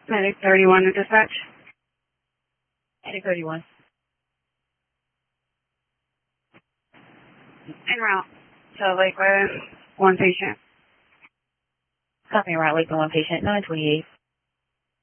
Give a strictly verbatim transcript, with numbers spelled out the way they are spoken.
Medic thirty-one to dispatch. Medic thirty-one. En route. So Lakewood, one patient. Copy en route, Lakewood, one patient, nine twenty-eight.